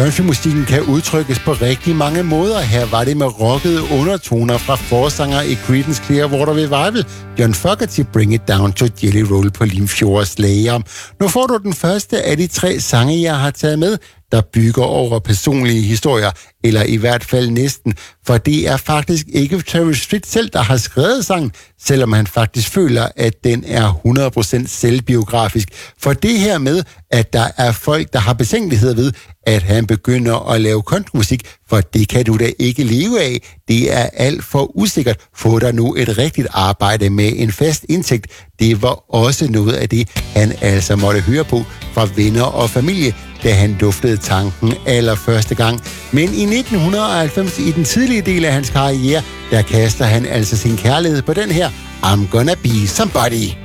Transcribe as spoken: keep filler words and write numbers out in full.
Countrymusikken kan udtrykkes på rigtig mange måder. Her var det med rockede undertoner fra forsanger i Creedence Clearwater Revival, John Fogerty, Bring It Down to Jelly Roll på Limfjords Slayer. Nu får du den første af de tre sange, jeg har taget med, der bygger over personlige historier, eller i hvert fald næsten, for det er faktisk ikke Terry Street selv, der har skrevet sangen, selvom han faktisk føler, at den er hundrede procent selvbiografisk. For det her med, at der er folk, der har betænkeligheder ved, at han begynder at lave countrymusik, for det kan du da ikke leve af. Det er alt for usikkert. Få dig nu et rigtigt arbejde med en fast indtægt. Det var også noget af det, han altså måtte høre på fra venner og familie, da han duftede tanken allerførste gang. Men i nitten halvfems, i den tidlige del af hans karriere, der kaster han altså sin kærlighed på den her I'm Gonna Be Somebody.